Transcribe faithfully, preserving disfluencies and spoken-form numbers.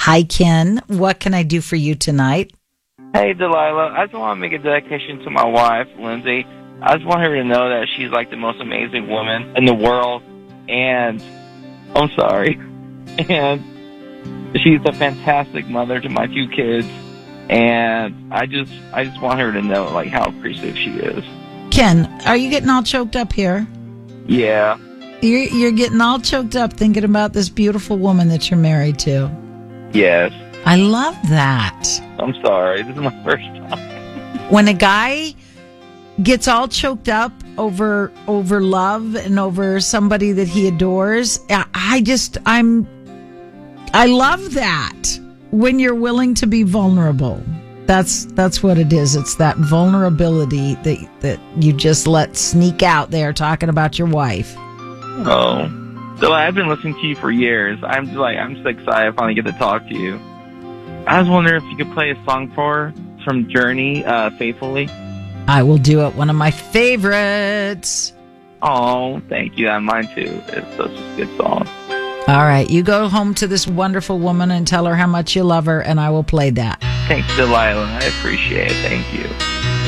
Hi, Ken. What can I do for you tonight? Hey, Delilah. I just want to make a dedication to my wife, Lindsay. I just want her to know that she's like the most amazing woman in the world. And I'm sorry. And she's a fantastic mother to my two kids. And I just I just want her to know like how appreciative she is. Ken, are you getting all choked up here? Yeah. You're, you're getting all choked up thinking about this beautiful woman that you're married to. Yes. I love that. I'm sorry. This is my first time. When a guy gets all choked up over over love and over somebody that he adores, I, I just, I'm, I love that. When you're willing to be vulnerable. That's that's what it is. It's that vulnerability that that you just let sneak out there talking about your wife. Oh. So I've been listening to you for years. I'm just like, I'm so excited I finally get to talk to you. I was wondering if you could play a song for her from Journey, uh, Faithfully. I will do it. One of my favorites. Oh, thank you. I'm mine too. It's such a good song. All right. You go home to this wonderful woman and tell her how much you love her, and I will play that. Thanks, Delilah. I appreciate it. Thank you.